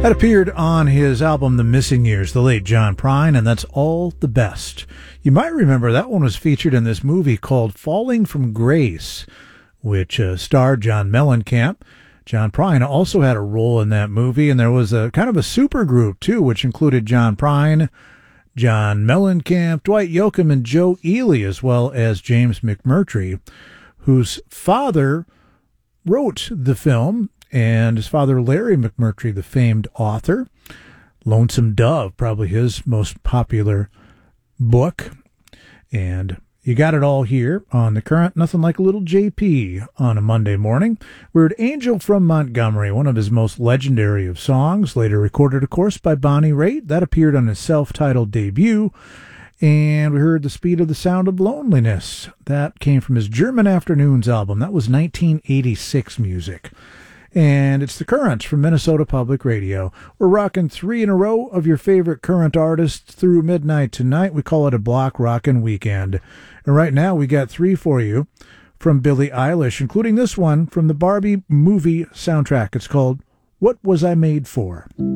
That appeared on his album The Missing Years, the late John Prine, and that's All the Best. You might remember that one was featured in this movie called Falling from Grace, which starred John Mellencamp. John Prine also had a role in that movie, and there was a kind of a super group, too, which included John Prine, John Mellencamp, Dwight Yoakam, and Joe Ely, as well as James McMurtry, whose father wrote the film, and his father, Larry McMurtry, the famed author. Lonesome Dove, probably his most popular book. And you got it all here on The Current. Nothing like a little JP on a Monday morning. We heard Angel from Montgomery, one of his most legendary of songs, later recorded, of course, by Bonnie Raitt. That appeared on his self-titled debut. And we heard The Speed of the Sound of Loneliness. That came from his German Afternoons album. That was 1986 music. And it's The Current from Minnesota Public Radio. We're rocking 3 in a row of your favorite current artists through midnight tonight. We call it a block rockin' weekend. And right now we got 3 for you from Billie Eilish, including this one from the Barbie movie soundtrack. It's called What Was I Made For?